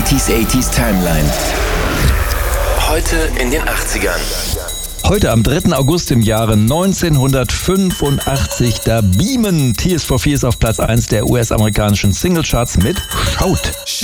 80s Timeline. Heute in den 80ern. Heute am 3. August im Jahre 1985, da beamen Tears for Fears auf Platz 1 der US-amerikanischen Singlecharts mit Shout.